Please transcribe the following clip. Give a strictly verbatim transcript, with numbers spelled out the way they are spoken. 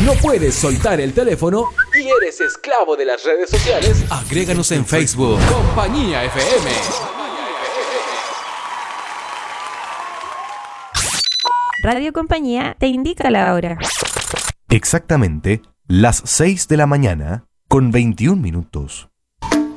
¿No puedes soltar el teléfono y eres esclavo de las redes sociales? Agréganos en Facebook. Compañía F M. Radio Compañía te indica la hora. Exactamente las seis de la mañana con veintiún minutos.